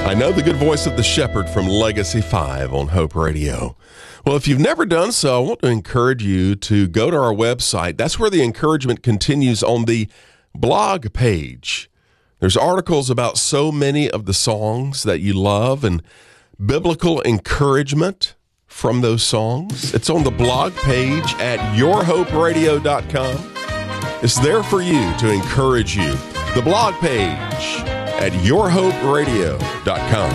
I know the good voice of the shepherd from Legacy 5 on Hope Radio. Well, if you've never done so, I want to encourage you to go to our website. That's where the encouragement continues on the blog page. There's articles about so many of the songs that you love and biblical encouragement from those songs. It's on the blog page at yourhoperadio.com. It's there for you to encourage you. The blog page at yourhoperadio.com.